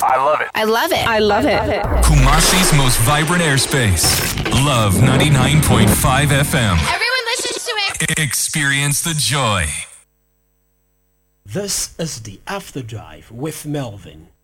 I love it. I love it. I love it. Kumasi's most vibrant airspace. Love 99.5 FM. Everyone listens to it. Experience the joy. This is the After Drive with Melvin.